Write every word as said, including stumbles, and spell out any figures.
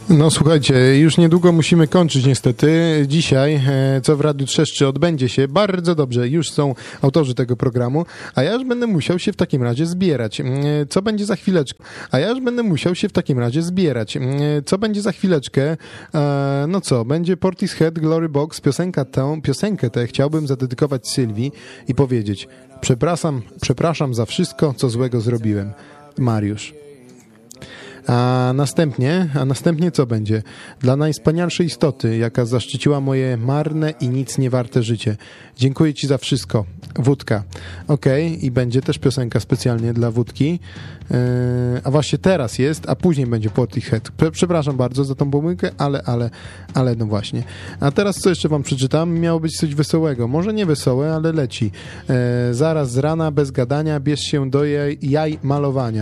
No słuchajcie, już niedługo musimy kończyć niestety. Dzisiaj, co w Radiu Trzeszczy odbędzie się bardzo dobrze, już są autorzy tego programu, a ja już będę musiał się w takim razie zbierać. Co będzie za chwileczkę? A ja już będę musiał się w takim razie zbierać. Co będzie za chwileczkę? No co, będzie Portishead, Glory Box, piosenka tę, piosenkę tę chciałbym zadedykować Sylwii i powiedzieć: przepraszam, przepraszam za wszystko, co złego zrobiłem. Mariusz. A następnie, a następnie co będzie? Dla najwspanialszej istoty, jaka zaszczyciła moje marne i nic nie warte życie. Dziękuję ci za wszystko. Wódka. Okej, okay. I będzie też piosenka specjalnie dla Wódki. Yy, a właśnie teraz jest, a później będzie Portishead. Przepraszam bardzo za tą pomyłkę, ale, ale, ale no właśnie. A teraz co jeszcze wam przeczytam? Miało być coś wesołego. Może nie wesołe, ale leci. Yy, zaraz z rana, bez gadania, bierz się do jaj, jaj malowania.